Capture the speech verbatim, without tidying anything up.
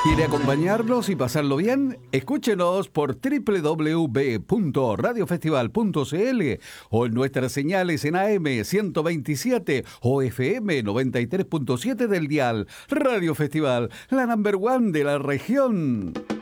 ¿Quiere acompañarnos y pasarlo bien? Escúchenos por doble u doble u doble u punto radio festival punto c l o en nuestras señales en A M ciento veintisiete o F M noventa y tres punto siete del dial. Radio Festival, la number one de la región.